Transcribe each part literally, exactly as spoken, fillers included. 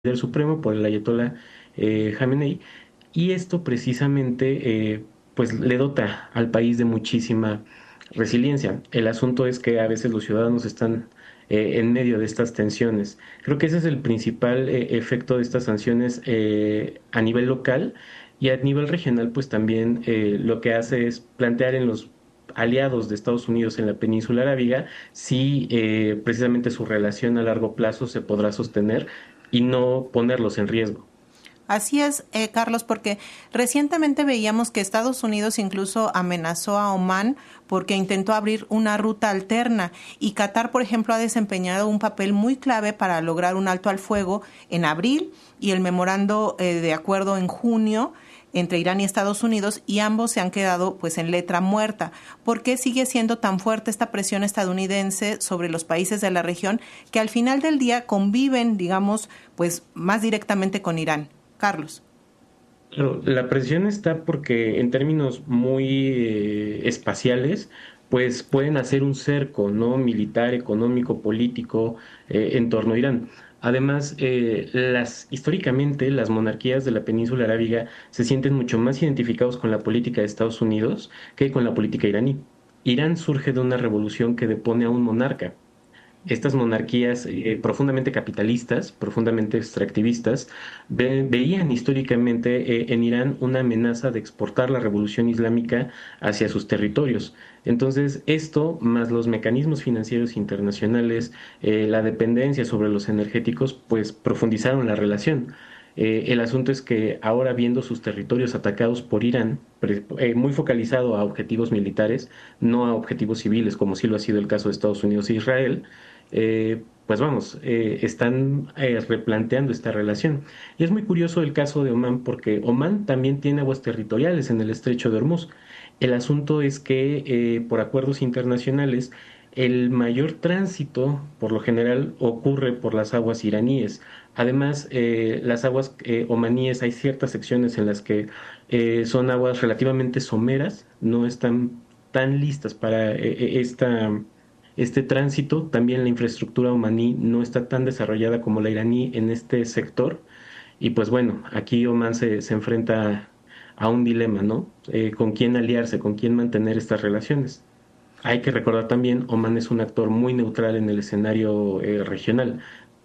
líder supremo, por el ayatolá eh, Jamenei, y esto precisamente eh, pues le dota al país de muchísima resiliencia. El asunto es que a veces los ciudadanos están eh, en medio de estas tensiones. Creo que ese es el principal eh, efecto de estas sanciones eh, a nivel local y a nivel regional, pues también eh, lo que hace es plantear en los aliados de Estados Unidos en la península arábiga si eh, precisamente su relación a largo plazo se podrá sostener y no ponerlos en riesgo. Así es, eh, Carlos, porque recientemente veíamos que Estados Unidos incluso amenazó a Omán porque intentó abrir una ruta alterna y Qatar, por ejemplo, ha desempeñado un papel muy clave para lograr un alto al fuego en abril y el memorando eh, de acuerdo en junio entre Irán y Estados Unidos, y ambos se han quedado pues en letra muerta. ¿Por qué sigue siendo tan fuerte esta presión estadounidense sobre los países de la región que al final del día conviven, digamos, pues más directamente con Irán? Carlos. Claro, la presión está porque en términos muy eh, espaciales, pues pueden hacer un cerco, ¿no? Militar, económico, político, eh, en torno a Irán. Además, eh, las, históricamente las monarquías de la península arábiga se sienten mucho más identificados con la política de Estados Unidos que con la política iraní. Irán surge de una revolución que depone a un monarca. Estas monarquías eh, profundamente capitalistas, profundamente extractivistas, ve- veían históricamente eh, en Irán una amenaza de exportar la revolución islámica hacia sus territorios. Entonces, esto, más los mecanismos financieros internacionales, eh, la dependencia sobre los energéticos, pues profundizaron la relación. Eh, el asunto es que ahora viendo sus territorios atacados por Irán, pre- eh, muy focalizado a objetivos militares, no a objetivos civiles, como sí lo ha sido el caso de Estados Unidos e Israel, eh, pues vamos, eh, están eh, replanteando esta relación. Y es muy curioso el caso de Omán porque Omán también tiene aguas territoriales en el estrecho de Hormuz. El asunto es que eh, por acuerdos internacionales el mayor tránsito por lo general ocurre por las aguas iraníes. Además, eh, las aguas eh, omaníes hay ciertas secciones en las que eh, son aguas relativamente someras, no están tan listas para eh, eh, esta este tránsito. También la infraestructura omaní no está tan desarrollada como la iraní en este sector. Y pues bueno, aquí Oman se, se enfrenta a un dilema, ¿no? Eh, ¿con quién aliarse, con quién mantener estas relaciones? Hay que recordar también, Oman es un actor muy neutral en el escenario eh, regional.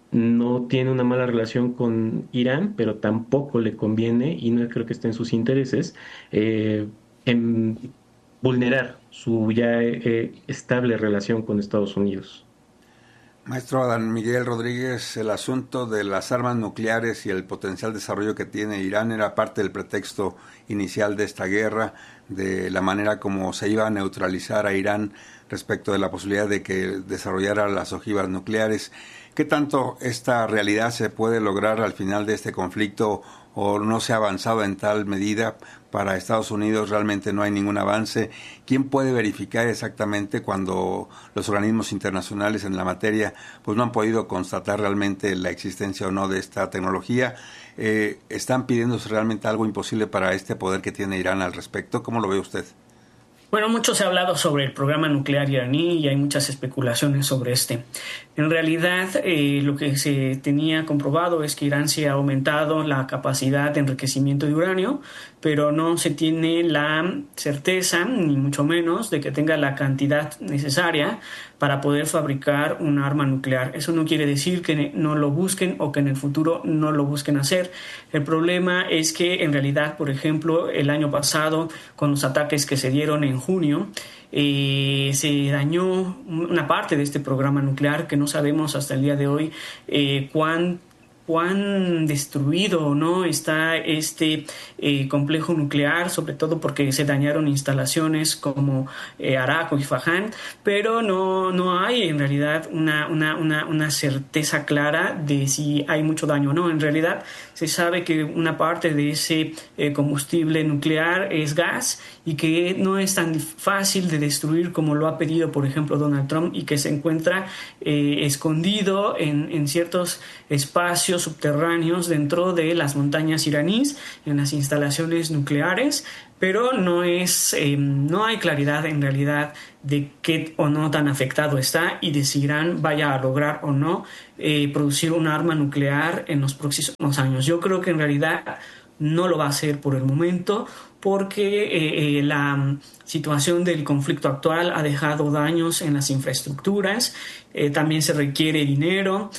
No tiene una mala relación con Irán, pero tampoco le conviene y no creo que esté en sus intereses eh, en vulnerar su ya eh, estable relación con Estados Unidos. Maestro Adán Miguel Rodríguez, el asunto de las armas nucleares y el potencial desarrollo que tiene Irán era parte del pretexto inicial de esta guerra, de la manera como se iba a neutralizar a Irán respecto de la posibilidad de que desarrollara las ojivas nucleares. ¿Qué tanto esta realidad se puede lograr al final de este conflicto o no se ha avanzado en tal medida? Para Estados Unidos realmente no hay ningún avance. ¿Quién puede verificar exactamente cuando los organismos internacionales en la materia pues no han podido constatar realmente la existencia o no de esta tecnología? Eh, ¿Están pidiéndose realmente algo imposible para este poder que tiene Irán al respecto? ¿Cómo lo ve usted? Bueno, mucho se ha hablado sobre el programa nuclear iraní y hay muchas especulaciones sobre este. En realidad, eh, lo que se tenía comprobado es que Irán se ha aumentado la capacidad de enriquecimiento de uranio, pero no se tiene la certeza, ni mucho menos, de que tenga la cantidad necesaria para poder fabricar un arma nuclear. Eso no quiere decir que no lo busquen o que en el futuro no lo busquen hacer. El problema es que en realidad, por ejemplo, el año pasado, con los ataques que se dieron en junio, eh, se dañó una parte de este programa nuclear que no sabemos hasta el día de hoy eh, cuán cuán destruido o no está este eh, complejo nuclear, sobre todo porque se dañaron instalaciones como eh, Araco y Faján, pero no, no hay en realidad una, una, una, una certeza clara de si hay mucho daño o no. En realidad se sabe que una parte de ese eh, combustible nuclear es gas y que no es tan fácil de destruir como lo ha pedido, por ejemplo, Donald Trump, y que se encuentra eh, escondido en, en ciertos espacios espacios subterráneos dentro de las montañas iraníes, en las instalaciones nucleares, pero no es, eh, no hay claridad en realidad de qué o no tan afectado está y de si Irán vaya a lograr o no eh, producir un arma nuclear en los próximos años. Yo creo que en realidad no lo va a hacer por el momento, porque eh, eh, la situación del conflicto actual ha dejado daños en las infraestructuras, eh, también se requiere dinero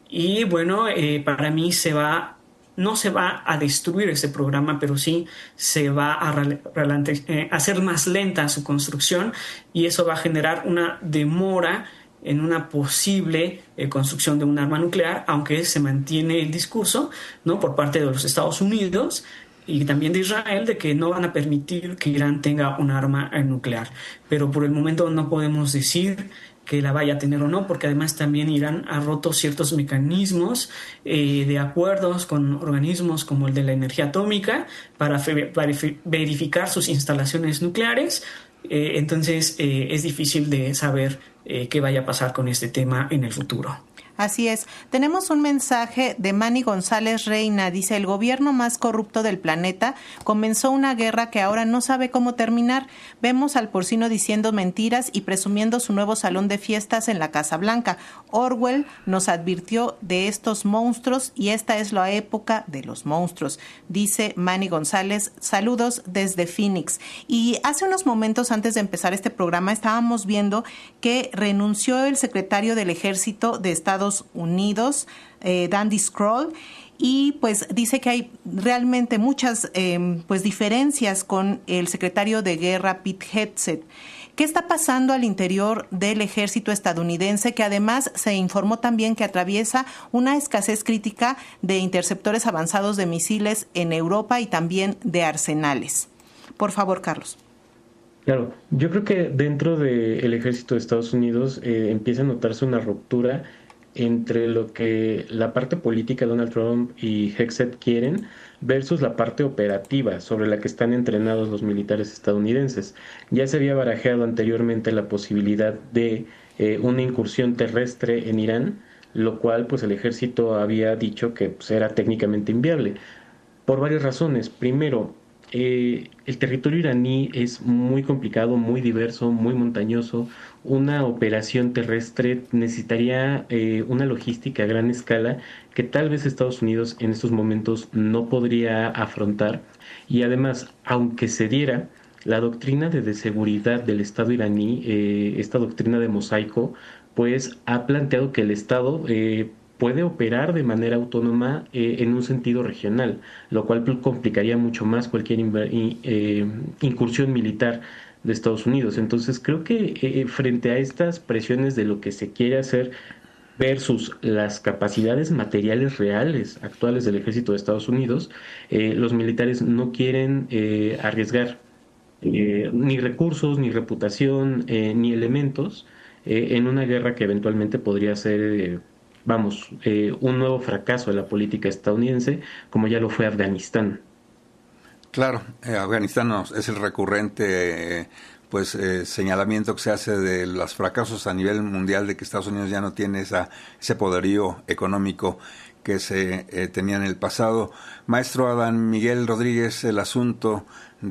y bueno, eh, para mí se va, no se va a destruir ese programa, pero sí se va a ralente, eh, hacer más lenta su construcción y eso va a generar una demora en una posible eh, construcción de un arma nuclear, aunque se mantiene el discurso, ¿no?, por parte de los Estados Unidos y también de Israel de que no van a permitir que Irán tenga un arma nuclear. Pero por el momento no podemos decir que la vaya a tener o no, porque además también Irán ha roto ciertos mecanismos eh, de acuerdos con organismos como el de la energía atómica para, fe- para verificar sus instalaciones nucleares. Eh, entonces eh, es difícil de saber eh, qué vaya a pasar con este tema en el futuro. Así es. Tenemos un mensaje de Manny González Reina. Dice, el gobierno más corrupto del planeta comenzó una guerra que ahora no sabe cómo terminar. Vemos al porcino diciendo mentiras y presumiendo su nuevo salón de fiestas en la Casa Blanca. Orwell nos advirtió de estos monstruos y esta es la época de los monstruos. Dice Manny González, saludos desde Phoenix. Y hace unos momentos antes de empezar este programa estábamos viendo que renunció el secretario del Ejército de Estados Unidos, eh, Dandy Scroll, y pues dice que hay realmente muchas eh, pues diferencias con el secretario de Guerra Pete Hegseth. ¿Qué está pasando al interior del ejército estadounidense, que además se informó también que atraviesa una escasez crítica de interceptores avanzados de misiles en Europa y también de arsenales? Por favor, Carlos. Claro, yo creo que dentro del ejército de Estados Unidos eh, empieza a notarse una ruptura entre lo que la parte política de Donald Trump y Hegseth quieren versus la parte operativa sobre la que están entrenados los militares estadounidenses. Ya se había barajeado anteriormente la posibilidad de eh, una incursión terrestre en Irán, lo cual pues el ejército había dicho que pues, era técnicamente inviable, por varias razones. Primero, Eh, el territorio iraní es muy complicado, muy diverso, muy montañoso. Una operación terrestre necesitaría eh, una logística a gran escala que tal vez Estados Unidos en estos momentos no podría afrontar. Y además, aunque se diera, la doctrina de, de seguridad del Estado iraní, eh, esta doctrina de mosaico, pues ha planteado que el Estado eh, puede operar de manera autónoma eh, en un sentido regional, lo cual complicaría mucho más cualquier eh, incursión militar de Estados Unidos. Entonces creo que eh, frente a estas presiones de lo que se quiere hacer versus las capacidades materiales reales actuales del ejército de Estados Unidos, eh, los militares no quieren eh, arriesgar eh, ni recursos, ni reputación, eh, ni elementos eh, en una guerra que eventualmente podría ser... Eh, vamos, eh, un nuevo fracaso de la política estadounidense, como ya lo fue Afganistán. Claro, eh, Afganistán no, es el recurrente eh, pues eh, señalamiento que se hace de los fracasos a nivel mundial, de que Estados Unidos ya no tiene esa, ese poderío económico que se eh, tenía en el pasado. Maestro Adán Miguel Rodríguez, el asunto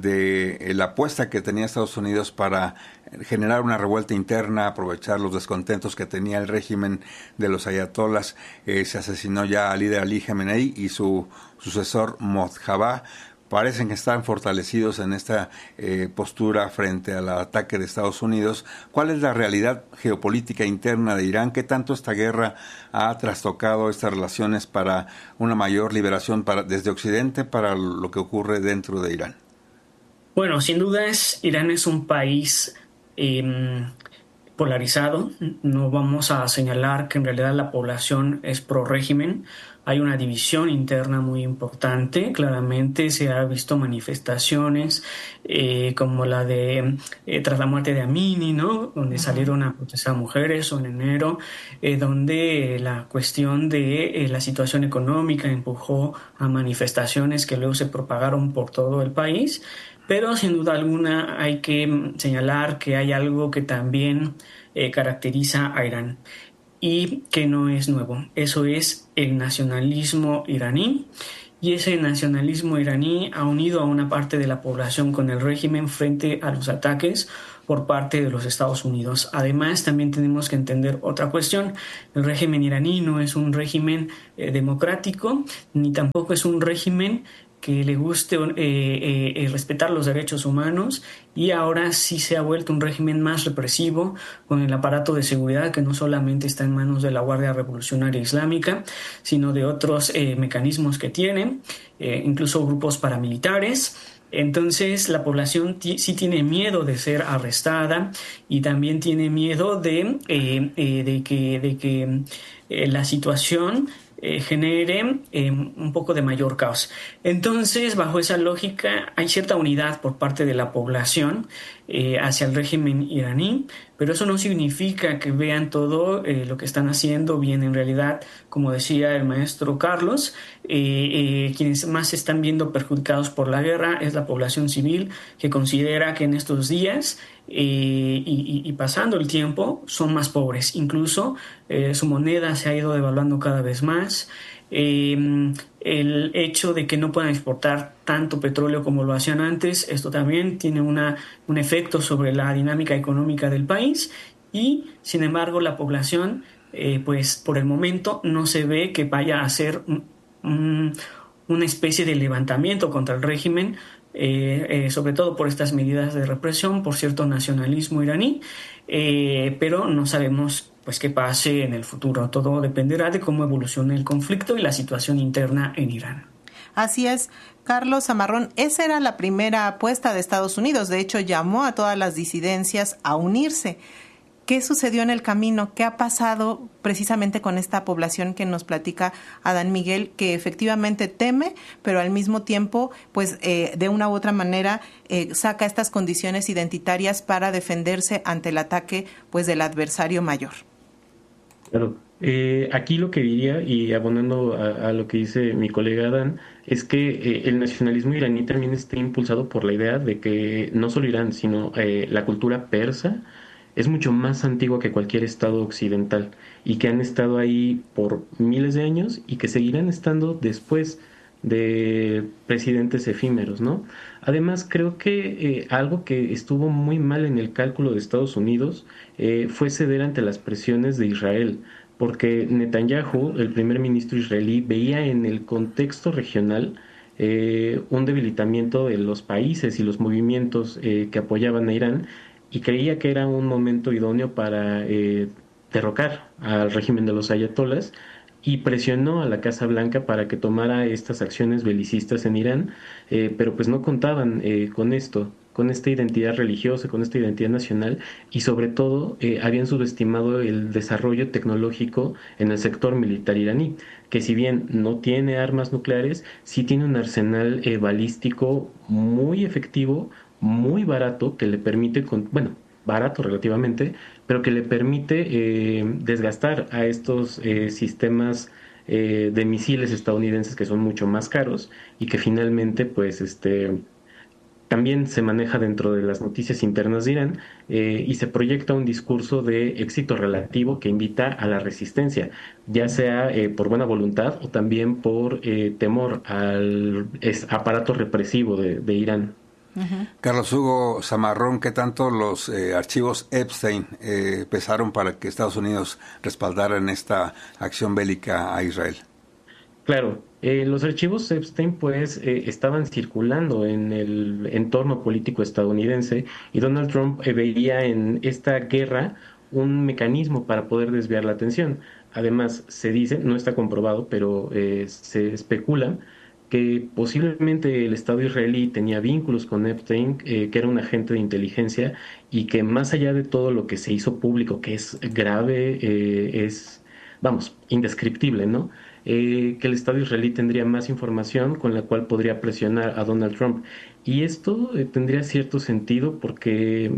de eh, la apuesta que tenía Estados Unidos para generar una revuelta interna, aprovechar los descontentos que tenía el régimen de los ayatolás. Eh, se asesinó ya al líder Ali Khamenei y su sucesor Mojtaba. Parecen que están fortalecidos en esta eh, postura frente al ataque de Estados Unidos. ¿Cuál es la realidad geopolítica interna de Irán? ¿Qué tanto esta guerra ha trastocado estas relaciones para una mayor liberación para, desde Occidente para lo que ocurre dentro de Irán? Bueno, sin duda es, Irán es un país eh, polarizado. No vamos a señalar que en realidad la población es pro régimen. Hay una división interna muy importante. Claramente se ha visto manifestaciones eh, como la de eh, tras la muerte de Amini, ¿no?, donde uh-huh. salieron a protestar mujeres, o en enero, eh, donde la cuestión de eh, la situación económica empujó a manifestaciones que luego se propagaron por todo el país. Pero sin duda alguna hay que señalar que hay algo que también eh, caracteriza a Irán. y que no es nuevo. Eso es el nacionalismo iraní. Y ese nacionalismo iraní ha unido a una parte de la población con el régimen frente a los ataques por parte de los Estados Unidos. Además, también tenemos que entender otra cuestión. El régimen iraní no es un régimen eh, democrático, ni tampoco es un régimen que le guste eh, eh, eh, respetar los derechos humanos, y ahora sí se ha vuelto un régimen más represivo, con el aparato de seguridad que no solamente está en manos de la Guardia Revolucionaria Islámica, sino de otros eh, mecanismos que tienen, eh, incluso grupos paramilitares. Entonces la población t- sí tiene miedo de ser arrestada, y también tiene miedo de, eh, eh, de que, de que eh, la situación Eh, genere eh, un poco de mayor caos. Entonces, bajo esa lógica, hay cierta unidad por parte de la población eh, hacia el régimen iraní, pero eso no significa que vean todo eh, lo que están haciendo bien. En realidad, como decía el maestro Carlos, eh, eh, quienes más se están viendo perjudicados por la guerra es la población civil, que considera que en estos días Eh, y, y pasando el tiempo son más pobres. Incluso eh, su moneda se ha ido devaluando cada vez más. Eh, el hecho de que no puedan exportar tanto petróleo como lo hacían antes, esto también tiene una, un efecto sobre la dinámica económica del país, y sin embargo la población eh, pues por el momento no se ve que vaya a hacer un, un, una especie de levantamiento contra el régimen, Eh, eh, sobre todo por estas medidas de represión, por cierto nacionalismo iraní, eh, pero no sabemos pues qué pase en el futuro. Todo dependerá de cómo evolucione el conflicto y la situación interna en Irán. Así es, Carlos Zamarrón, esa era la primera apuesta de Estados Unidos. De hecho, llamó a todas las disidencias a unirse. ¿Qué sucedió en el camino? ¿Qué ha pasado precisamente con esta población que nos platica Adán Miguel, que efectivamente teme, pero al mismo tiempo, pues eh, de una u otra manera eh, saca estas condiciones identitarias para defenderse ante el ataque, pues, del adversario mayor? Claro. Eh, aquí lo que diría, y abonando a, a lo que dice mi colega Adán, es que eh, el nacionalismo iraní también está impulsado por la idea de que no solo Irán, sino eh, la cultura persa es mucho más antigua que cualquier estado occidental, y que han estado ahí por miles de años y que seguirán estando después de presidentes efímeros, ¿no? Además, creo que eh, algo que estuvo muy mal en el cálculo de Estados Unidos eh, fue ceder ante las presiones de Israel, porque Netanyahu, el primer ministro israelí, veía en el contexto regional eh, un debilitamiento de los países y los movimientos eh, que apoyaban a Irán, y creía que era un momento idóneo para eh, derrocar al régimen de los ayatolas, y presionó a la Casa Blanca para que tomara estas acciones belicistas en Irán, eh, pero pues no contaban eh, con esto, con esta identidad religiosa, con esta identidad nacional, y sobre todo eh, habían subestimado el desarrollo tecnológico en el sector militar iraní, que si bien no tiene armas nucleares, sí tiene un arsenal eh, balístico muy efectivo, muy barato, que le permite, con, bueno, barato relativamente, pero que le permite eh, desgastar a estos eh, sistemas eh, de misiles estadounidenses, que son mucho más caros, y que finalmente pues este también se maneja dentro de las noticias internas de Irán, eh, y se proyecta un discurso de éxito relativo que invita a la resistencia, ya sea eh, por buena voluntad o también por eh, temor al es, aparato represivo de, de Irán. Uh-huh. Carlos Hugo Zamarrón, ¿qué tanto los eh, archivos Epstein eh, pesaron para que Estados Unidos respaldaran esta acción bélica a Israel? Claro, eh, los archivos Epstein pues eh, estaban circulando en el entorno político estadounidense, y Donald Trump eh, veía en esta guerra un mecanismo para poder desviar la atención. Además, se dice, no está comprobado, pero eh, se especula que posiblemente el Estado israelí tenía vínculos con Epstein, eh, que era un agente de inteligencia, y que más allá de todo lo que se hizo público, que es grave, eh, es, vamos, indescriptible, ¿no? Eh, que el Estado israelí tendría más información con la cual podría presionar a Donald Trump. Y esto eh, tendría cierto sentido porque,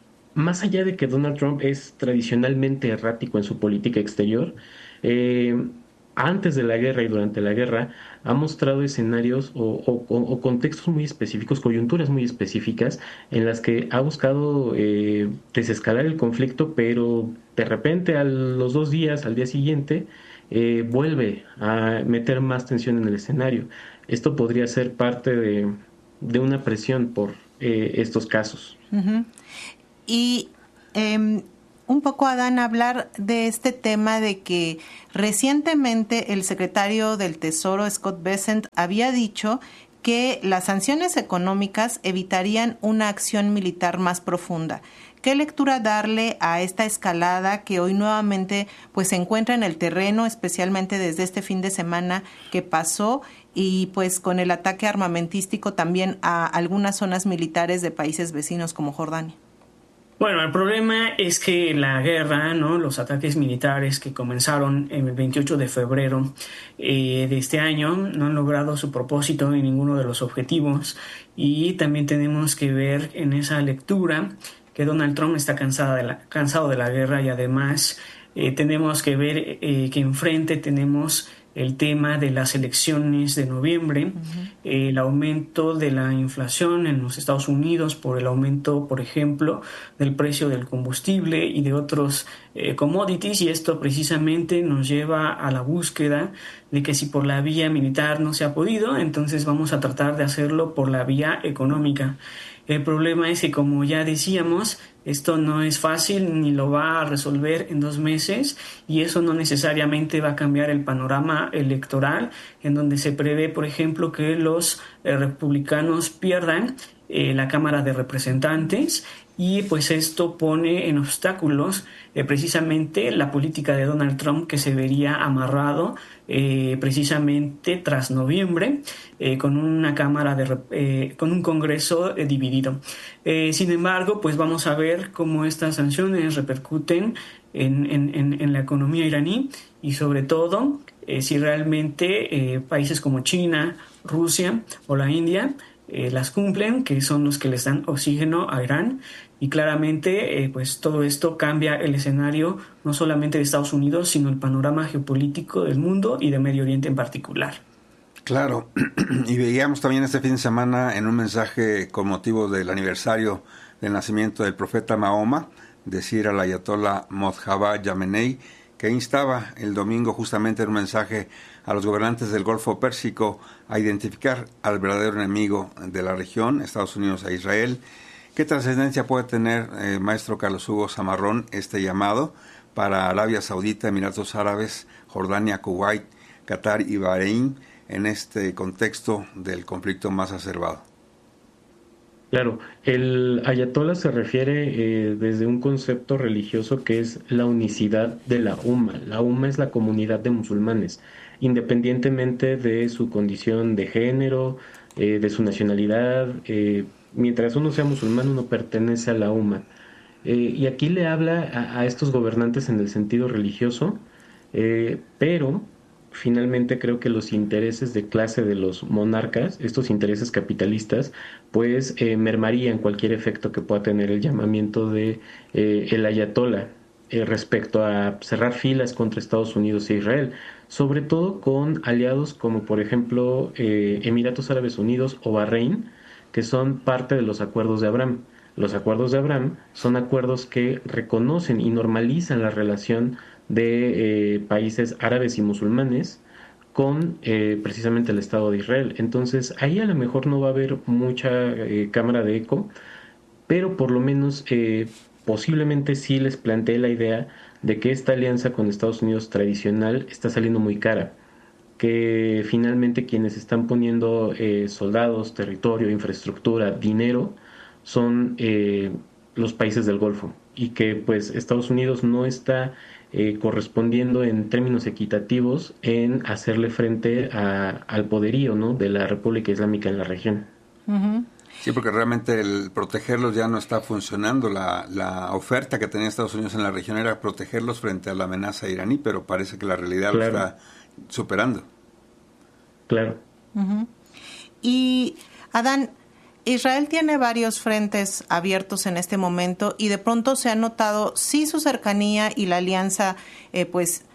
más allá de que Donald Trump es tradicionalmente errático en su política exterior, eh, antes de la guerra y durante la guerra ha mostrado escenarios o, o, o contextos muy específicos, coyunturas muy específicas en las que ha buscado eh, desescalar el conflicto, pero de repente a los dos días, al día siguiente, eh, vuelve a meter más tensión en el escenario. Esto podría ser parte de, de una presión por eh, estos casos. Uh-huh. Y eh, un poco, Adán, hablar de este tema de que recientemente el secretario del Tesoro, Scott Bessent, había dicho que las sanciones económicas evitarían una acción militar más profunda. ¿Qué lectura darle a esta escalada que hoy nuevamente pues se encuentra en el terreno, especialmente desde este fin de semana que pasó, y pues con el ataque armamentístico también a algunas zonas militares de países vecinos como Jordania? Bueno, el problema es que la guerra, ¿no? Los ataques militares que comenzaron el veintiocho de febrero eh, de este año no han logrado su propósito en ninguno de los objetivos, y también tenemos que ver en esa lectura que Donald Trump está cansado de la, cansado de la guerra, y además eh, tenemos que ver eh, que enfrente tenemos el tema de las elecciones de noviembre, uh-huh. eh, el aumento de la inflación en los Estados Unidos por el aumento, por ejemplo, del precio del combustible y de otros eh, commodities, y esto precisamente nos lleva a la búsqueda de que si por la vía militar no se ha podido, entonces vamos a tratar de hacerlo por la vía económica. El problema es que, como ya decíamos, esto no es fácil ni lo va a resolver en dos meses, y eso no necesariamente va a cambiar el panorama electoral, en donde se prevé, por ejemplo, que los eh, republicanos pierdan eh, la Cámara de Representantes, y pues esto pone en obstáculos eh, precisamente la política de Donald Trump, que se vería amarrado eh, precisamente tras noviembre eh, con una cámara de eh, con un Congreso eh, dividido. Eh, sin embargo, pues vamos a ver cómo estas sanciones repercuten en, en, en, en la economía iraní, y sobre todo eh, si realmente eh, países como China, Rusia o la India eh, las cumplen, que son los que les dan oxígeno a Irán. Y claramente, eh, pues todo esto cambia el escenario no solamente de Estados Unidos, sino el panorama geopolítico del mundo y de Medio Oriente en particular. Claro, y veíamos también este fin de semana en un mensaje con motivo del aniversario del nacimiento del profeta Mahoma, decir al ayatollah Mojtaba Khamenei, que instaba el domingo justamente en un mensaje a los gobernantes del Golfo Pérsico a identificar al verdadero enemigo de la región, Estados Unidos e Israel. ¿Qué trascendencia puede tener, eh, maestro Carlos Hugo Zamarrón, este llamado para Arabia Saudita, Emiratos Árabes, Jordania, Kuwait, Qatar y Bahrein en este contexto del conflicto más acerbado? Claro, el ayatollah se refiere eh, desde un concepto religioso que es la unicidad de la umma. La umma es la comunidad de musulmanes, independientemente de su condición de género, eh, de su nacionalidad. Eh, mientras uno sea musulmán, uno pertenece a la umma. Eh, y aquí le habla a, a estos gobernantes en el sentido religioso, eh, pero finalmente creo que los intereses de clase de los monarcas, estos intereses capitalistas, pues eh, mermarían cualquier efecto que pueda tener el llamamiento de eh, el ayatollah eh, respecto a cerrar filas contra Estados Unidos e Israel, sobre todo con aliados como por ejemplo eh, Emiratos Árabes Unidos o Bahrein, que son parte de los acuerdos de Abraham. Los acuerdos de Abraham son acuerdos que reconocen y normalizan la relación de eh, países árabes y musulmanes con eh, precisamente el Estado de Israel. Entonces ahí a lo mejor no va a haber mucha eh, cámara de eco, pero por lo menos eh, posiblemente sí les planteé la idea de que esta alianza con Estados Unidos tradicional está saliendo muy cara, que finalmente quienes están poniendo eh, soldados, territorio, infraestructura, dinero son eh, los países del Golfo, y que pues Estados Unidos no está eh, correspondiendo en términos equitativos en hacerle frente a, al poderío, ¿no?, de la República Islámica en la región. Uh-huh. Sí, porque realmente el protegerlos ya no está funcionando. La, la oferta que tenía Estados Unidos en la región era protegerlos frente a la amenaza iraní, pero parece que la realidad claro. lo está superando. Claro. Uh-huh. Y, Adán, Israel tiene varios frentes abiertos en este momento, y de pronto se ha notado sí su cercanía y la alianza eh, pues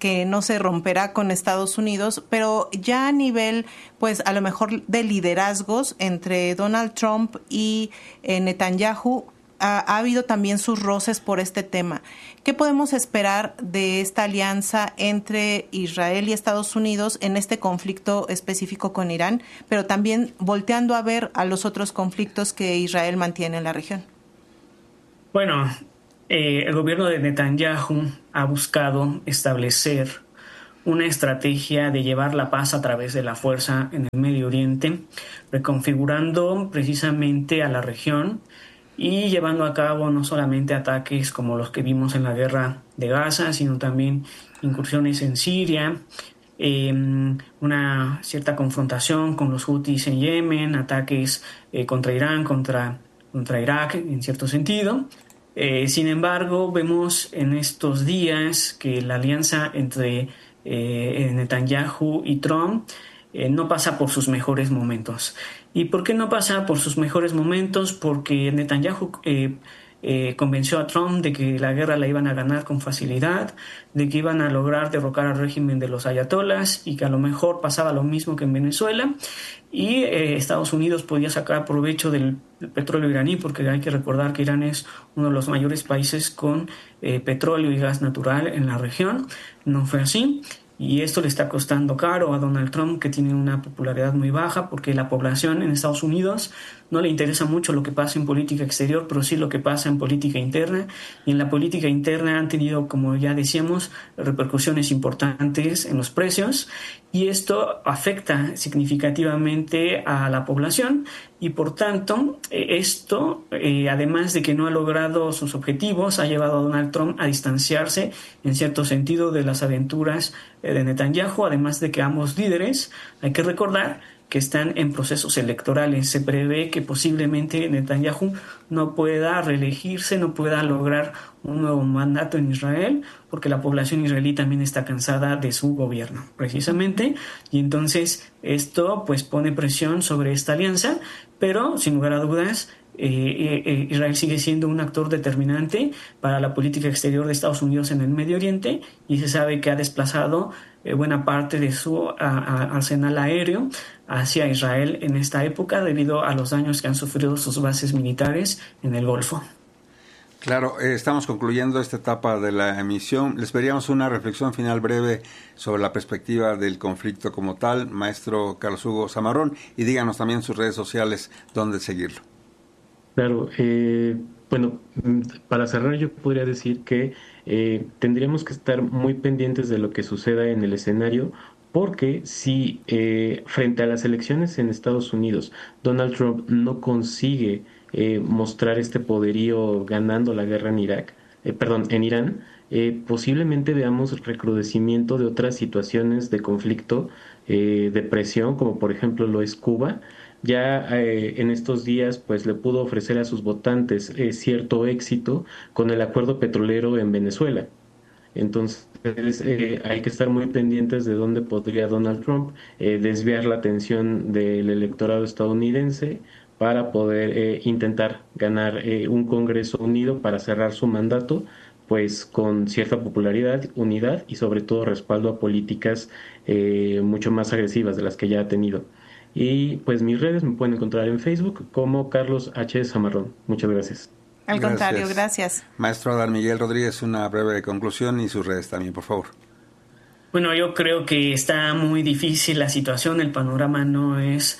que no se romperá con Estados Unidos, pero ya a nivel, pues a lo mejor de liderazgos entre Donald Trump y eh, Netanyahu, ha, ha habido también sus roces por este tema. ¿Qué podemos esperar de esta alianza entre Israel y Estados Unidos en este conflicto específico con Irán, pero también volteando a ver a los otros conflictos que Israel mantiene en la región? Bueno, eh, el gobierno de Netanyahu ha buscado establecer una estrategia de llevar la paz a través de la fuerza en el Medio Oriente, reconfigurando precisamente a la región y llevando a cabo no solamente ataques como los que vimos en la guerra de Gaza, sino también incursiones en Siria, eh, una cierta confrontación con los Hutis en Yemen, ataques eh, contra Irán, contra, contra Irak en cierto sentido. Eh, sin embargo, vemos en estos días que la alianza entre eh, Netanyahu y Trump eh, no pasa por sus mejores momentos. ¿Y por qué no pasa por sus mejores momentos? Porque Netanyahu eh, eh, convenció a Trump de que la guerra la iban a ganar con facilidad, de que iban a lograr derrocar al régimen de los ayatolás y que a lo mejor pasaba lo mismo que en Venezuela. Y eh, Estados Unidos podía sacar provecho del, del petróleo iraní, porque hay que recordar que Irán es uno de los mayores países con eh, petróleo y gas natural en la región. No fue así. Y esto le está costando caro a Donald Trump, que tiene una popularidad muy baja, porque la población en Estados Unidos no le interesa mucho lo que pasa en política exterior, pero sí lo que pasa en política interna. Y en la política interna han tenido, como ya decíamos, repercusiones importantes en los precios. Y esto afecta significativamente a la población. Y por tanto, esto, eh, además de que no ha logrado sus objetivos, ha llevado a Donald Trump a distanciarse, en cierto sentido, de las aventuras de Netanyahu, además de que ambos líderes, hay que recordar que están en procesos electorales. Se prevé que posiblemente Netanyahu no pueda reelegirse, no pueda lograr un nuevo mandato en Israel, porque la población israelí también está cansada de su gobierno, precisamente, y entonces esto pues pone presión sobre esta alianza, pero sin lugar a dudas Eh, eh, Israel sigue siendo un actor determinante para la política exterior de Estados Unidos en el Medio Oriente, y se sabe que ha desplazado eh, buena parte de su a, a, arsenal aéreo hacia Israel en esta época debido a los daños que han sufrido sus bases militares en el Golfo. Claro, eh, estamos concluyendo esta etapa de la emisión. Les pediríamos una reflexión final breve sobre la perspectiva del conflicto como tal, maestro Carlos Hugo Zamarrón, y díganos también sus redes sociales dónde seguirlo. Claro, eh, bueno, para cerrar yo podría decir que eh, tendríamos que estar muy pendientes de lo que suceda en el escenario, porque si eh, frente a las elecciones en Estados Unidos Donald Trump no consigue eh, mostrar este poderío ganando la guerra en Irak, eh, perdón, en Irán, eh, posiblemente veamos recrudecimiento de otras situaciones de conflicto, eh, de presión, como por ejemplo lo es Cuba. Ya eh, en estos días pues le pudo ofrecer a sus votantes eh, cierto éxito con el acuerdo petrolero en Venezuela. Entonces eh, hay que estar muy pendientes de dónde podría Donald Trump eh, desviar la atención del electorado estadounidense para poder eh, intentar ganar eh, un Congreso unido para cerrar su mandato, pues con cierta popularidad, unidad y sobre todo respaldo a políticas eh, mucho más agresivas de las que ya ha tenido. Y pues mis redes me pueden encontrar en Facebook como Carlos H. Zamarrón. Muchas gracias. Al Gracias. contrario, gracias. Maestro Adán Miguel Rodríguez, una breve conclusión y sus redes también, por favor. Bueno, yo creo que está muy difícil la situación, el panorama no es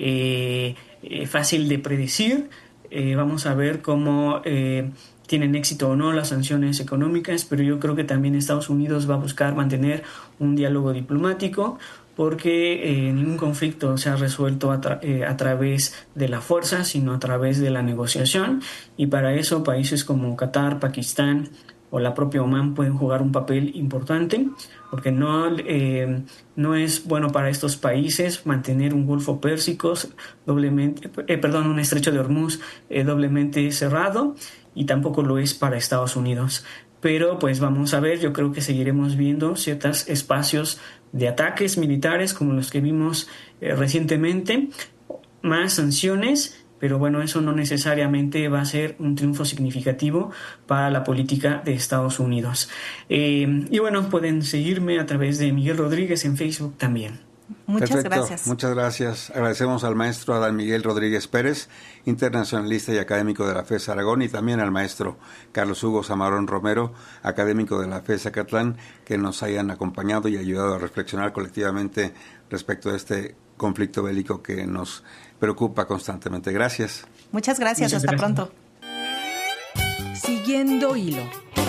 eh, eh, fácil de predecir. Eh, vamos a ver cómo eh, tienen éxito o no las sanciones económicas, pero yo creo que también Estados Unidos va a buscar mantener un diálogo diplomático, porque eh, ningún conflicto se ha resuelto a, tra- eh, a través de la fuerza, sino a través de la negociación, y para eso países como Qatar, Pakistán o la propia Omán pueden jugar un papel importante, porque no, eh, no es bueno para estos países mantener un Golfo Pérsico doblemente, eh, perdón, un estrecho de Hormuz eh, doblemente cerrado, y tampoco lo es para Estados Unidos. Pero pues vamos a ver, yo creo que seguiremos viendo ciertos espacios de ataques militares como los que vimos eh, recientemente, más sanciones pero bueno, eso no necesariamente va a ser un triunfo significativo para la política de Estados Unidos. Eh, y bueno, pueden seguirme a través de Miguel Rodríguez en Facebook también. Muchas Perfecto. gracias. Muchas gracias. Agradecemos al maestro Adán Miguel Rodríguez Pérez, internacionalista y académico de la FES Aragón, y también al maestro Carlos Hugo Zamarón Romero, académico de la FES Acatlán, que nos hayan acompañado y ayudado a reflexionar colectivamente respecto a este conflicto bélico que nos preocupa constantemente. Gracias. Muchas gracias. Muchas Hasta gracias. pronto. Siguiendo hilo.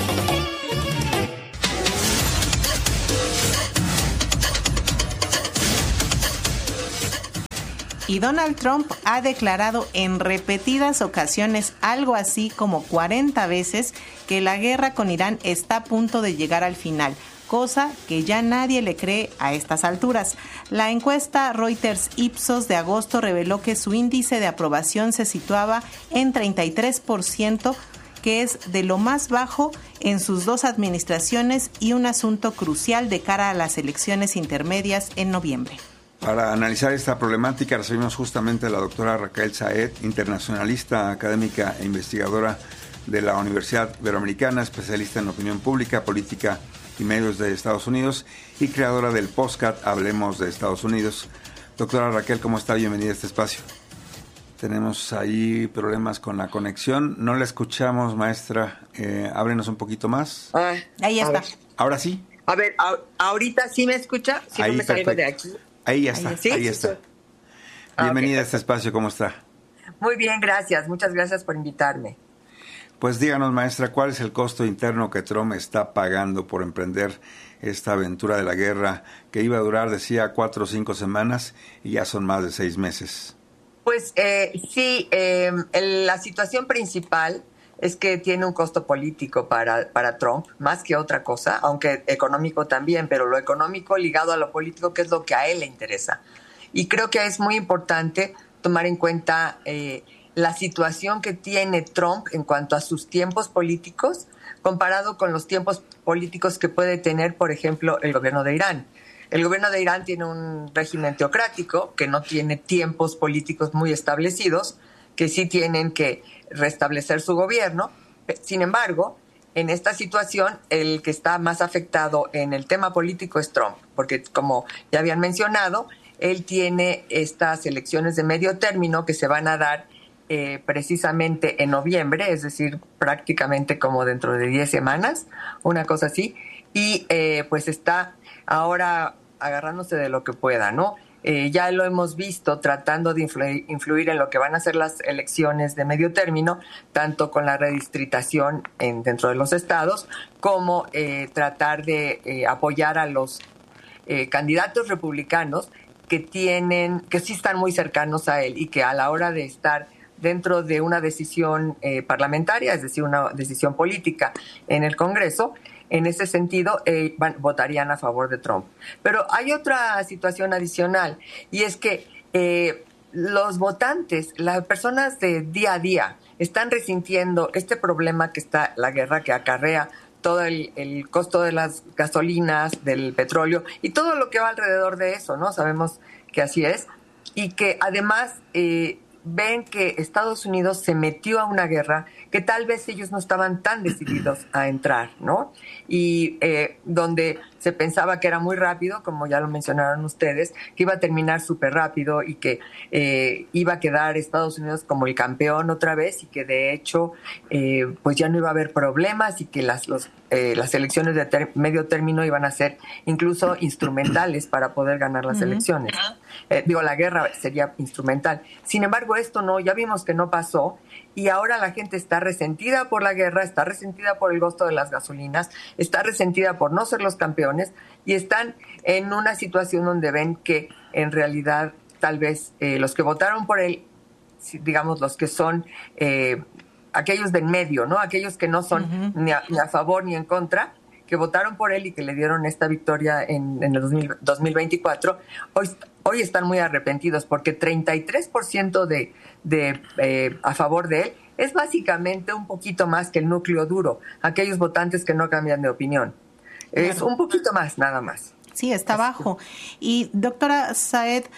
Y Donald Trump ha declarado en repetidas ocasiones, algo así como cuarenta veces, que la guerra con Irán está a punto de llegar al final, cosa que ya nadie le cree a estas alturas. La encuesta Reuters Ipsos de agosto reveló que su índice de aprobación se situaba en treinta y tres por ciento, que es de lo más bajo en sus dos administraciones y un asunto crucial de cara a las elecciones intermedias en noviembre. Para analizar esta problemática recibimos justamente a la doctora Raquel Saed, internacionalista, académica e investigadora de la Universidad Iberoamericana, especialista en opinión pública, política y medios de Estados Unidos y creadora del podcast Hablemos de Estados Unidos. Doctora Raquel, ¿cómo está? Bienvenida a este espacio. Tenemos ahí problemas con la conexión. No la escuchamos, maestra. Eh, ábrenos un poquito más. Ah, Ahí está. a ver, ¿Ahora sí? a ver, a- ahorita sí me escucha, si Ahí, no me salgo perfecto. de aquí. Ahí ya está, ¿Sí? ahí está. Ah, Bienvenida ok. a este espacio, ¿cómo está? Muy bien, gracias. Muchas gracias por invitarme. Pues díganos, maestra, ¿cuál es el costo interno que Trump está pagando por emprender esta aventura de la guerra que iba a durar, decía, cuatro o cinco semanas y ya son más de seis meses? Pues eh, sí, eh, el- la situación principal es que tiene un costo político para, para Trump, más que otra cosa, aunque económico también, pero lo económico ligado a lo político, que es lo que a él le interesa. Y creo que es muy importante tomar en cuenta eh, la situación que tiene Trump en cuanto a sus tiempos políticos, comparado con los tiempos políticos que puede tener, por ejemplo, el gobierno de Irán. El gobierno de Irán tiene un régimen teocrático que no tiene tiempos políticos muy establecidos, que sí tienen que restablecer su gobierno. Sin embargo, en esta situación, el que está más afectado en el tema político es Trump, porque como ya habían mencionado, él tiene estas elecciones de medio término que se van a dar eh, precisamente en noviembre, es decir, prácticamente como dentro de diez semanas, una cosa así, y eh, pues está ahora agarrándose de lo que pueda, ¿no? Eh, ya lo hemos visto tratando de influir, influir en lo que van a ser las elecciones de medio término, tanto con la redistritación en, dentro de los estados, como eh, tratar de eh, apoyar a los eh, candidatos republicanos que tienen, que sí están muy cercanos a él y que a la hora de estar dentro de una decisión eh, parlamentaria, es decir, una decisión política en el Congreso, en ese sentido, eh, van, votarían a favor de Trump. Pero hay otra situación adicional, y es que eh, los votantes, las personas de día a día, están resintiendo este problema que está la guerra, que acarrea todo el, el costo de las gasolinas, del petróleo y todo lo que va alrededor de eso, ¿no? Sabemos que así es, y que además eh, ven que Estados Unidos se metió a una guerra que tal vez ellos no estaban tan decididos a entrar, ¿no? Y eh, donde se pensaba que era muy rápido, como ya lo mencionaron ustedes, que iba a terminar súper rápido y que eh, iba a quedar Estados Unidos como el campeón otra vez y que de hecho eh, pues ya no iba a haber problemas y que las, los, eh, las elecciones de ter- medio término iban a ser incluso instrumentales para poder ganar las uh-huh. elecciones. Eh, digo, la guerra sería instrumental. Sin embargo, esto no, ya vimos que no pasó. Y ahora la gente está resentida por la guerra, está resentida por el costo de las gasolinas, está resentida por no ser los campeones y están en una situación donde ven que en realidad tal vez eh, los que votaron por él, digamos los que son eh, aquellos del medio, ¿no? Aquellos que no son uh-huh. ni, a, ni a favor ni en contra, que votaron por él y que le dieron esta victoria en, en el dos mil veinticuatro, hoy, hoy están muy arrepentidos porque treinta y tres por ciento de, de eh, a favor de él es básicamente un poquito más que el núcleo duro, aquellos votantes que no cambian de opinión. Es un poquito más, nada más. Sí, está bajo. Y doctora Saed,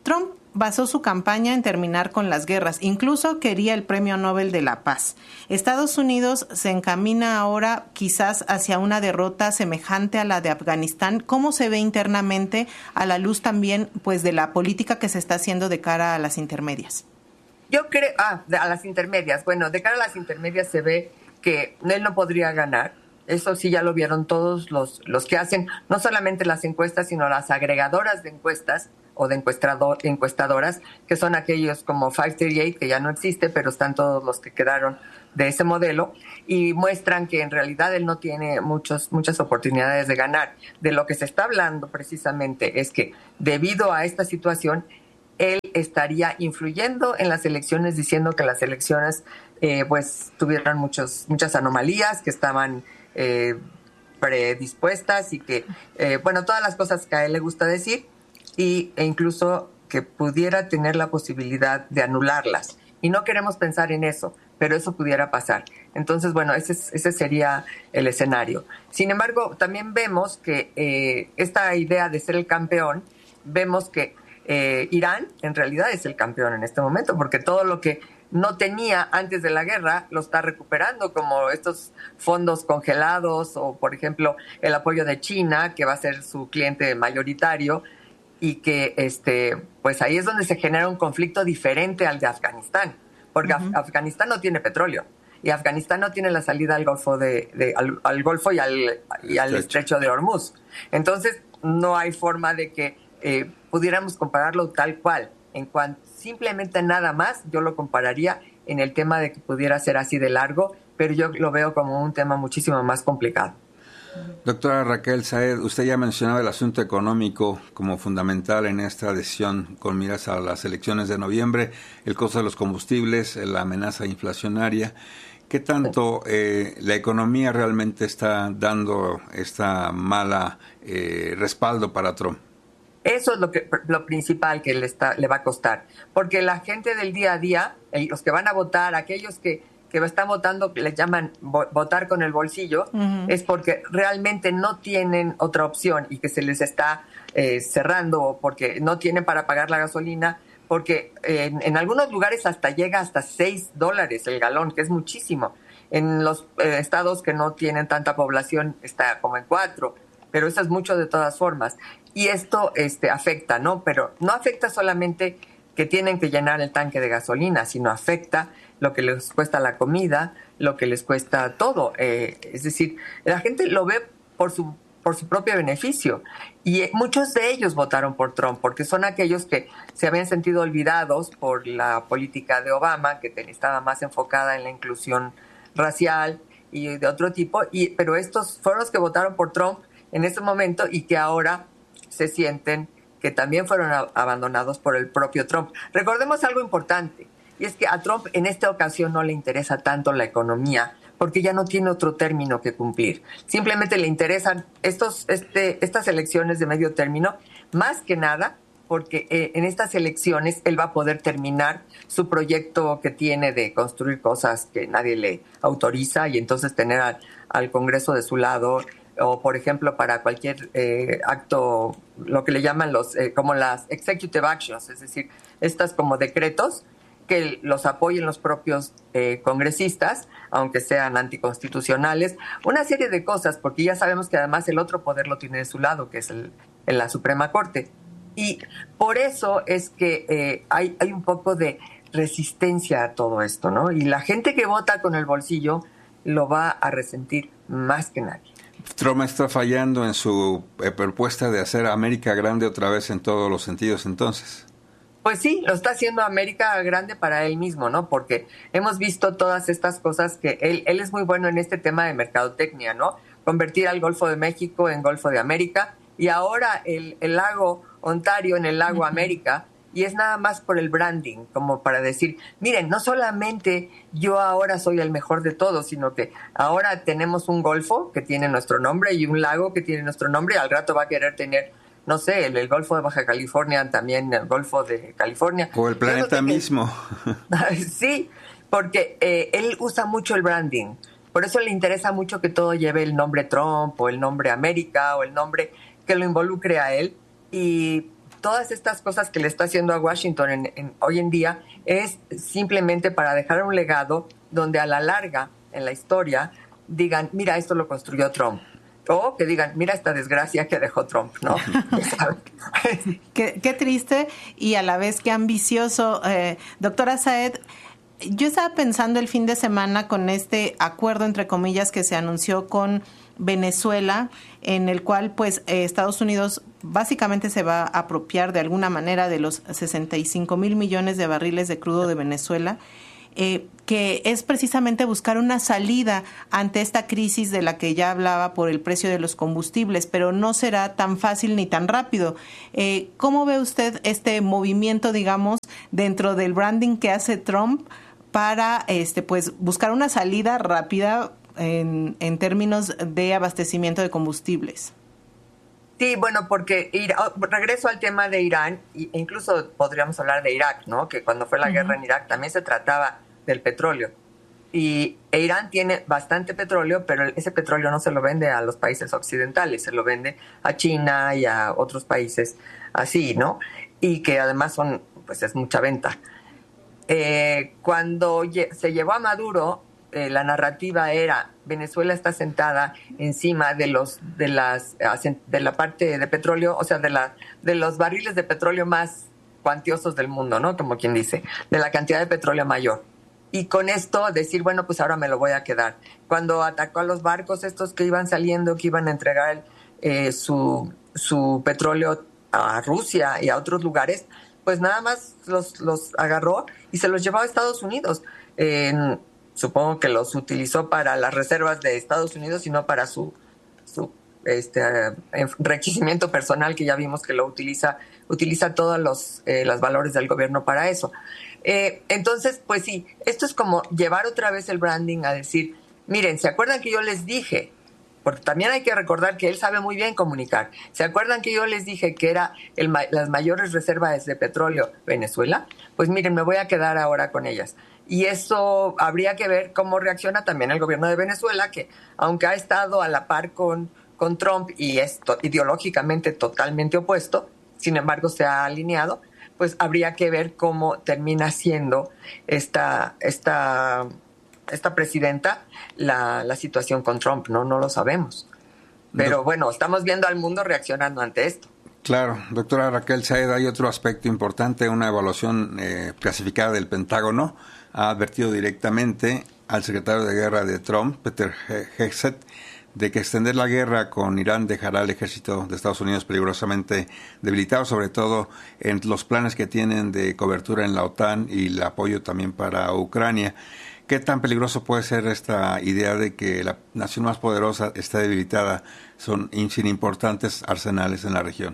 Trump basó su campaña en terminar con las guerras. Incluso quería el Premio Nobel de la Paz. Estados Unidos se encamina ahora quizás hacia una derrota semejante a la de Afganistán. ¿Cómo se ve internamente a la luz también pues de la política que se está haciendo de cara a las intermedias? Yo creo, ah, a las intermedias. Bueno, de cara a las intermedias se ve que él no podría ganar. Eso sí ya lo vieron todos los, los que hacen, no solamente las encuestas, sino las agregadoras de encuestas o de encuestador, encuestadoras, que son aquellos como quinientos treinta y ocho, que ya no existe, pero están todos los que quedaron de ese modelo, y muestran que en realidad él no tiene muchos, muchas oportunidades de ganar. De lo que se está hablando precisamente es que debido a esta situación, él estaría influyendo en las elecciones, diciendo que las elecciones eh, pues tuvieron muchos, muchas anomalías, que estaban eh, predispuestas y que, eh, bueno, todas las cosas que a él le gusta decir, y, e incluso que pudiera tener la posibilidad de anularlas. Y no queremos pensar en eso, pero eso pudiera pasar. Entonces, bueno, ese, ese sería el escenario. Sin embargo, también vemos que eh, esta idea de ser el campeón, vemos que eh, Irán en realidad es el campeón en este momento, porque todo lo que no tenía antes de la guerra lo está recuperando, como estos fondos congelados o, por ejemplo, el apoyo de China, que va a ser su cliente mayoritario, y que este pues ahí es donde se genera un conflicto diferente al de Afganistán, porque uh-huh. Af- Afganistán no tiene petróleo y Afganistán no tiene la salida al Golfo de, de al, al Golfo y al y al Estrecho de Hormuz. Entonces no hay forma de que eh, pudiéramos compararlo tal cual. En cuanto simplemente nada más, yo lo compararía en el tema de que pudiera ser así de largo, pero yo lo veo como un tema muchísimo más complicado. Doctora Raquel Saed, usted ya mencionaba el asunto económico como fundamental en esta decisión con miras a las elecciones de noviembre, el costo de los combustibles, la amenaza inflacionaria. ¿Qué tanto eh, la economía realmente está dando esta mala eh, respaldo para Trump? Eso es lo que lo principal que le, está, le va a costar, porque la gente del día a día, los que van a votar, aquellos que que están votando, que les llaman votar con el bolsillo, uh-huh. es porque realmente no tienen otra opción y que se les está eh, cerrando porque no tienen para pagar la gasolina, porque en, en algunos lugares hasta llega hasta seis dólares el galón, que es muchísimo. En los eh, estados que no tienen tanta población está como en cuatro, pero eso es mucho de todas formas. Y esto este, afecta, ¿no? Pero no afecta solamente que tienen que llenar el tanque de gasolina, sino afecta lo que les cuesta la comida, lo que les cuesta todo. Eh, es decir, la gente lo ve por su por su propio beneficio. Y eh, muchos de ellos votaron por Trump, porque son aquellos que se habían sentido olvidados por la política de Obama, que ten, estaba más enfocada en la inclusión racial y de otro tipo, y, pero estos fueron los que votaron por Trump en ese momento y que ahora se sienten que también fueron a, abandonados por el propio Trump. Recordemos algo importante, y es que a Trump en esta ocasión no le interesa tanto la economía, porque ya no tiene otro término que cumplir. Simplemente le interesan estos, este, estas elecciones de medio término, más que nada porque eh, en estas elecciones él va a poder terminar su proyecto que tiene de construir cosas que nadie le autoriza y entonces tener al, al Congreso de su lado, o por ejemplo para cualquier eh, acto, lo que le llaman los eh, como las executive actions, es decir, estas como decretos, que los apoyen los propios eh, congresistas, aunque sean anticonstitucionales, una serie de cosas, porque ya sabemos que además el otro poder lo tiene de su lado, que es el, en la Suprema Corte. Y por eso es que eh, hay, hay un poco de resistencia a todo esto, ¿no? Y la gente que vota con el bolsillo lo va a resentir más que nadie. Trump está fallando en su eh, propuesta de hacer América grande otra vez en todos los sentidos, entonces. Pues sí, lo está haciendo América grande para él mismo, ¿no? Porque hemos visto todas estas cosas que él, él es muy bueno en este tema de mercadotecnia, ¿no? Convertir al Golfo de México en Golfo de América y ahora el, el lago Ontario en el lago América, y es nada más por el branding, como para decir, miren, no solamente yo ahora soy el mejor de todos, sino que ahora tenemos un golfo que tiene nuestro nombre y un lago que tiene nuestro nombre, y al rato va a querer tener, no sé, el, el Golfo de Baja California, también el Golfo de California. O el planeta mismo. Sí, porque eh, él usa mucho el branding. Por eso le interesa mucho que todo lleve el nombre Trump, o el nombre América, o el nombre que lo involucre a él. Y todas estas cosas que le está haciendo a Washington en, en, hoy en día es simplemente para dejar un legado donde a la larga, en la historia, digan, mira, esto lo construyó Trump. O que digan, mira esta desgracia que dejó Trump, ¿no? qué, qué triste y a la vez qué ambicioso. Eh, doctora Saed, yo estaba pensando el fin de semana con este acuerdo, entre comillas, que se anunció con Venezuela, en el cual pues eh, Estados Unidos básicamente se va a apropiar de alguna manera de los sesenta y cinco mil millones de barriles de crudo de Venezuela, eh, que es precisamente buscar una salida ante esta crisis de la que ya hablaba por el precio de los combustibles, pero no será tan fácil ni tan rápido. Eh, ¿Cómo ve usted este movimiento, digamos, dentro del branding que hace Trump para este pues buscar una salida rápida en, en términos de abastecimiento de combustibles? Sí, bueno, porque Ira- regreso al tema de Irán, e incluso podríamos hablar de Irak, ¿no? Que cuando fue la uh-huh. guerra en Irak también se trataba del petróleo. Y e Irán tiene bastante petróleo, pero ese petróleo no se lo vende a los países occidentales, se lo vende a China y a otros países así, ¿no? Y que además son, pues es mucha venta. Eh, cuando se llevó a Maduro, eh, la narrativa era Venezuela está sentada encima de los de las de la parte de petróleo, o sea, de la de los barriles de petróleo más cuantiosos del mundo, ¿no? Como quien dice, de la cantidad de petróleo mayor. Y con esto decir, bueno, pues ahora me lo voy a quedar. Cuando atacó a los barcos estos que iban saliendo, que iban a entregar eh, su su petróleo a Rusia y a otros lugares, pues nada más los los agarró y se los llevó a Estados Unidos. Eh, Supongo que los utilizó para las reservas de Estados Unidos y no para su, su este, enriquecimiento personal, que ya vimos que lo utiliza, utiliza todos los, eh, los valores del gobierno para eso. Eh, entonces, pues sí, esto es como llevar otra vez el branding a decir, miren, ¿se acuerdan que yo les dije? Porque también hay que recordar que él sabe muy bien comunicar. ¿Se acuerdan que yo les dije que era el, las mayores reservas de petróleo Venezuela? Pues miren, me voy a quedar ahora con ellas. Y eso habría que ver cómo reacciona también el gobierno de Venezuela, que aunque ha estado a la par con, con Trump y es to- ideológicamente totalmente opuesto, sin embargo se ha alineado, pues habría que ver cómo termina siendo esta, esta, esta presidenta la, la situación con Trump, ¿no? No lo sabemos. Pero no. Bueno, estamos viendo al mundo reaccionando ante esto. Claro, doctora Raquel Saed, hay otro aspecto importante, una evaluación eh, clasificada del Pentágono ha advertido directamente al secretario de Guerra de Trump, Peter Hegseth, de que extender la guerra con Irán dejará al ejército de Estados Unidos peligrosamente debilitado, sobre todo en los planes que tienen de cobertura en la OTAN y el apoyo también para Ucrania. ¿Qué tan peligroso puede ser esta idea de que la nación más poderosa está debilitada son sin importantes arsenales en la región?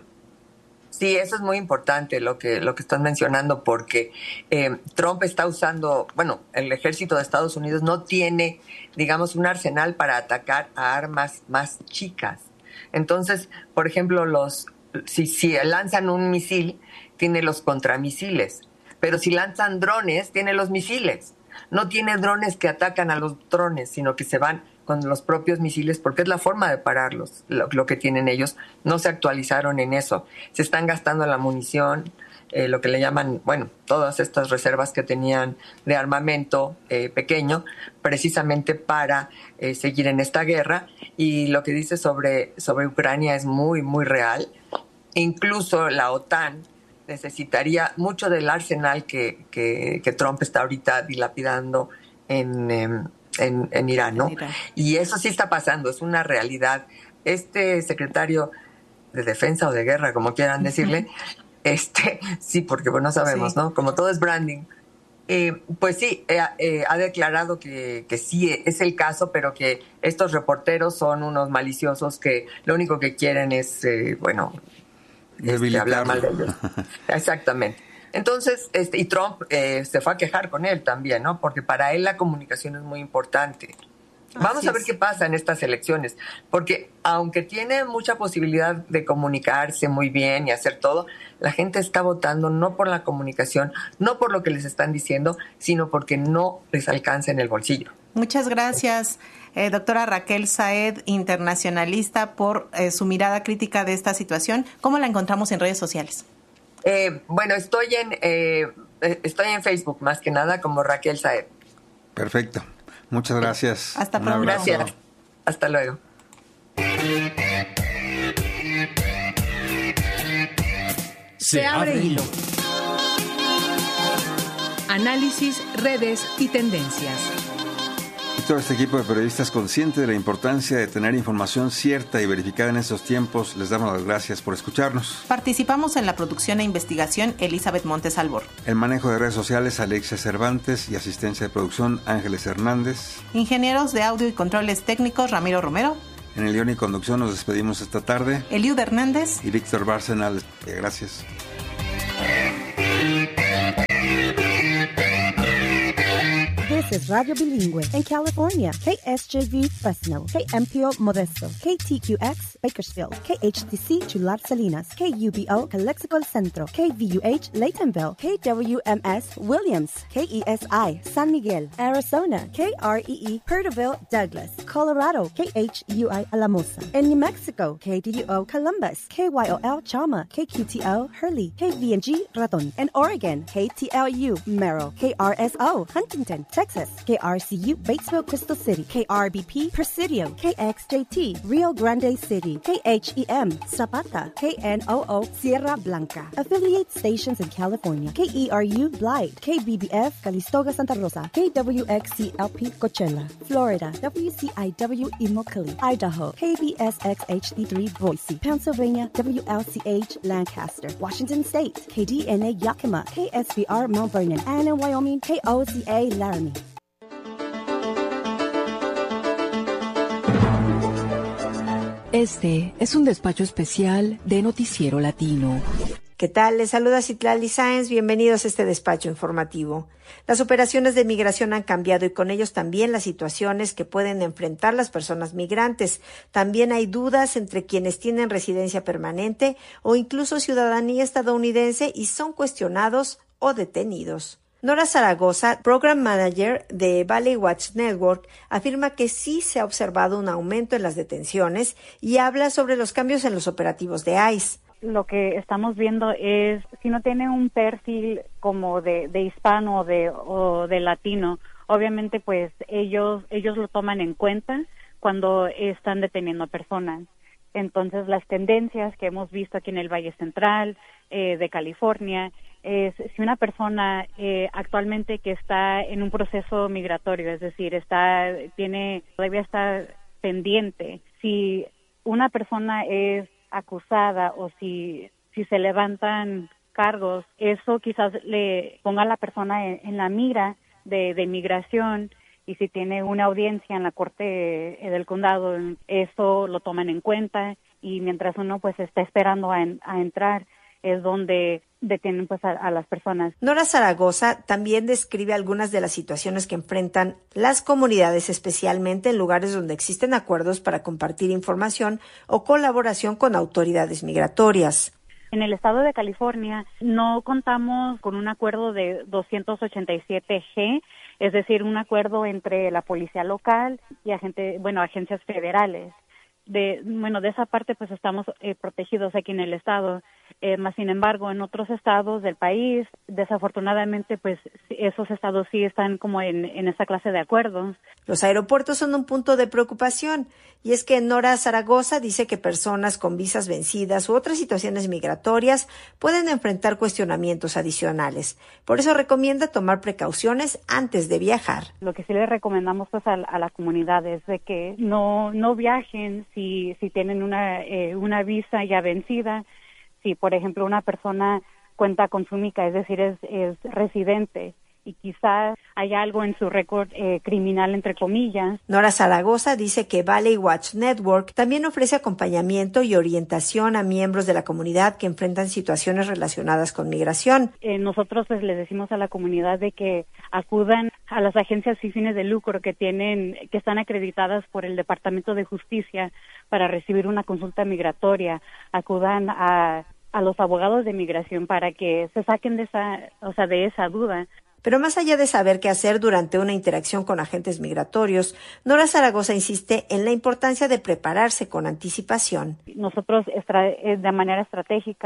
Sí, eso es muy importante lo que lo que están mencionando, porque eh, Trump está usando, bueno, el ejército de Estados Unidos no tiene, digamos, un arsenal para atacar a armas más chicas. Entonces, por ejemplo, los si, si lanzan un misil, tiene los contramisiles, pero si lanzan drones, tiene los misiles. No tiene drones que atacan a los drones, sino que se van con los propios misiles, porque es la forma de pararlos, lo, lo que tienen ellos. No se actualizaron en eso. Se están gastando la munición, eh, lo que le llaman, bueno, todas estas reservas que tenían de armamento eh, pequeño, precisamente para eh, seguir en esta guerra. Y lo que dice sobre, sobre Ucrania es muy, muy real. Incluso la OTAN necesitaría mucho del arsenal que, que, que Trump está ahorita dilapidando en... Eh, En, en Irán, ¿no? Irán. Y eso sí está pasando, es una realidad. Este secretario de Defensa o de Guerra, como quieran decirle, uh-huh. este sí, porque bueno, sabemos, sí. ¿no? Como todo es branding. Eh, pues sí, eh, eh, ha declarado que, que sí es el caso, pero que estos reporteros son unos maliciosos que lo único que quieren es, eh, bueno, este, hablar mal de ellos. Exactamente. Entonces, este, y Trump eh, se fue a quejar con él también, ¿no? Porque para él la comunicación es muy importante. Vamos Así a ver es. qué pasa en estas elecciones, porque aunque tiene mucha posibilidad de comunicarse muy bien y hacer todo, la gente está votando no por la comunicación, no por lo que les están diciendo, sino porque no les alcanza en el bolsillo. Muchas gracias, eh, doctora Raquel Saed, internacionalista, por eh, su mirada crítica de esta situación. ¿Cómo la encontramos en redes sociales? Eh, bueno, estoy en eh, estoy en Facebook más que nada como Raquel Saeb. Perfecto. Muchas gracias. Hasta Un pronto. abrazo. Gracias. Hasta luego. Se abre hilo. Análisis, redes y tendencias. Y todo este equipo de periodistas consciente de la importancia de tener información cierta y verificada en estos tiempos, les damos las gracias por escucharnos. Participamos en la producción e investigación Elizabeth Montes Albor. El manejo de redes sociales Alexia Cervantes y asistencia de producción Ángeles Hernández. Ingenieros de audio y controles técnicos Ramiro Romero. En el guión y conducción nos despedimos esta tarde. Eliud Hernández y Víctor Bárcena. Gracias. This is Radio Bilingüe in California. K S J V Fresno, K M P O Modesto, K T Q X Bakersfield, K H T C Chular Salinas, K U B O Calexico El Centro, K V U H Laytonville, K W M S Williams, K E S I San Miguel, Arizona, K R E E Perterville Douglas, Colorado, K H U I Alamosa. In New Mexico, K D U O Columbus, K Y O L Chama, K Q T O Hurley, K V N G Raton. In Oregon, K T L U Merrill, K R S O Huntington, Texas, K R C U Batesville Crystal City, K R B P Presidio, K X J T Rio Grande City, K H E M Zapata, K N O O Sierra Blanca. Affiliate stations in California, K E R U Blythe, K B B F Calistoga Santa Rosa, K W X C L P Coachella, Florida, W C I W Immokalee, Idaho, K B S X H D three Boise, Pennsylvania, W L C H Lancaster, Washington State, K D N A Yakima, K S B R Mount Vernon, and in Wyoming, K O Z A Laramie. Este es un despacho especial de Noticiero Latino. ¿Qué tal? Les saluda Citlali Sáenz. Bienvenidos a este despacho informativo. Las operaciones de migración han cambiado y con ellos también las situaciones que pueden enfrentar las personas migrantes. También hay dudas entre quienes tienen residencia permanente o incluso ciudadanía estadounidense y son cuestionados o detenidos. Nora Zaragoza, Program Manager de Valley Watch Network, afirma que sí se ha observado un aumento en las detenciones y habla sobre los cambios en los operativos de ICE. Lo que estamos viendo es, si no tiene un perfil como de, de hispano o de, o de latino, obviamente pues ellos, ellos lo toman en cuenta cuando están deteniendo a personas. Entonces las tendencias que hemos visto aquí en el Valle Central eh, de California es si una persona eh, actualmente que está en un proceso migratorio, es decir, está tiene todavía está pendiente, si una persona es acusada o si si se levantan cargos, eso quizás le ponga a la persona en, en la mira de, de migración, y si tiene una audiencia en la corte del condado, eso lo toman en cuenta, y mientras uno pues está esperando a, en, a entrar es donde detienen pues a, a las personas. Nora Zaragoza también describe algunas de las situaciones que enfrentan las comunidades, especialmente en lugares donde existen acuerdos para compartir información o colaboración con autoridades migratorias. En el estado de California no contamos con un acuerdo de doscientos ochenta y siete G, es decir, un acuerdo entre la policía local y agente, bueno, agencias federales. De, bueno, de esa parte pues estamos eh, protegidos aquí en el estado, eh, más sin embargo en otros estados del país, desafortunadamente pues esos estados sí están como en, en esa clase de acuerdos. Los aeropuertos son un punto de preocupación, y es que Nora Zaragoza dice que personas con visas vencidas u otras situaciones migratorias pueden enfrentar cuestionamientos adicionales. Por eso recomienda tomar precauciones antes de viajar. Lo que sí le recomendamos pues a, a la comunidad es de que no no viajen si si tienen una eh, una visa ya vencida. Si por ejemplo una persona cuenta con su mica, es decir, es, es residente, y quizás haya algo en su récord eh, criminal, entre comillas. Nora Zaragoza dice que Valley Watch Network también ofrece acompañamiento y orientación a miembros de la comunidad que enfrentan situaciones relacionadas con migración. Eh, nosotros pues les decimos a la comunidad de que acudan a las agencias sin fines de lucro que tienen, que están acreditadas por el Departamento de Justicia para recibir una consulta migratoria, acudan a a los abogados de migración para que se saquen de esa, o sea, de esa duda. Pero más allá de saber qué hacer durante una interacción con agentes migratorios, Nora Zaragoza insiste en la importancia de prepararse con anticipación. Nosotros de manera estratégica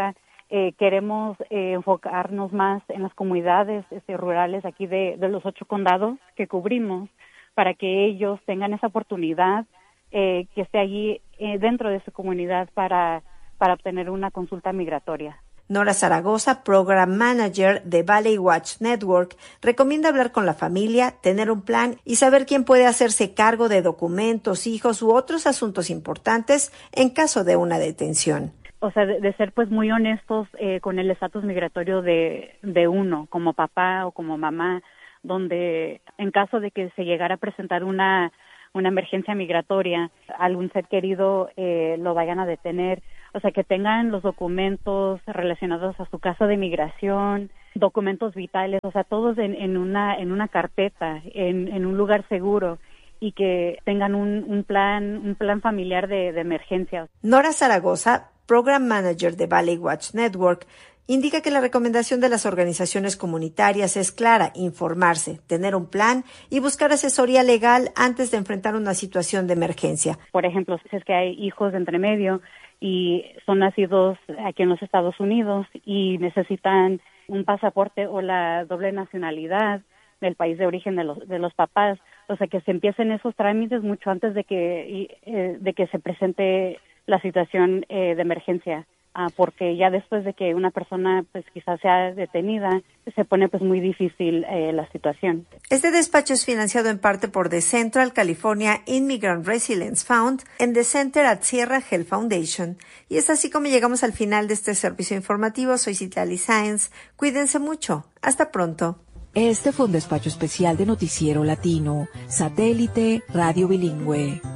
eh, queremos eh, enfocarnos más en las comunidades este, rurales aquí de, de los ocho condados que cubrimos, para que ellos tengan esa oportunidad eh, que esté allí eh, dentro de su comunidad para, para obtener una consulta migratoria. Nora Zaragoza, Program Manager de Valley Watch Network, recomienda hablar con la familia, tener un plan y saber quién puede hacerse cargo de documentos, hijos u otros asuntos importantes en caso de una detención. O sea, de, de ser pues muy honestos eh, con el estatus migratorio de, de uno, como papá o como mamá, donde en caso de que se llegara a presentar una, una emergencia migratoria, algún ser querido eh, lo vayan a detener, o sea, que tengan los documentos relacionados a su caso de migración, documentos vitales, o sea, todos en, en una en una carpeta, en, en un lugar seguro, y que tengan un, un plan un plan familiar de, de emergencia. Nora Zaragoza, Program Manager de Valley Watch Network, indica que la recomendación de las organizaciones comunitarias es clara: informarse, tener un plan y buscar asesoría legal antes de enfrentar una situación de emergencia. Por ejemplo, si es que hay hijos de entre medio y son nacidos aquí en los Estados Unidos y necesitan un pasaporte o la doble nacionalidad del país de origen de los de los papás, o sea, que se empiecen esos trámites mucho antes de que eh, de que se presente la situación eh, de emergencia. Ah, porque ya después de que una persona pues quizás sea detenida, se pone pues muy difícil eh, la situación. Este despacho es financiado en parte por The Central California Immigrant Resilience Fund and The Center at Sierra Health Foundation. Y es así como llegamos al final de este servicio informativo. Soy Citlali Sáenz. Cuídense mucho. Hasta pronto. Este fue un despacho especial de Noticiero Latino, Satélite Radio Bilingüe.